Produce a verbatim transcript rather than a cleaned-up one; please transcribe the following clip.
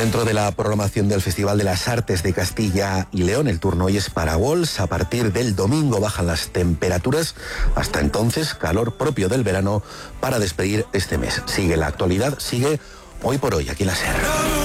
Dentro de la programación del Festival de las Artes de Castilla y León, el turno hoy es para Walls. A partir del domingo bajan las temperaturas. Hasta entonces, calor propio del verano para despedir este mes. Sigue la actualidad, sigue Hoy por Hoy, aquí en la SER.